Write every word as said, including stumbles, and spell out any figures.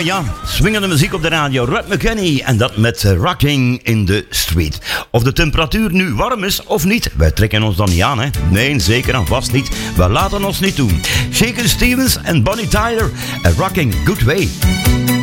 ja, swingende muziek op de radio. Red McKinney en dat met uh, Rocking in the Street. Of de temperatuur nu warm is of niet, wij trekken ons dan niet aan, hè? Nee, zeker en vast niet. We laten ons niet doen. Shaker Stevens en Bonnie Tyler en Rocking Good Way.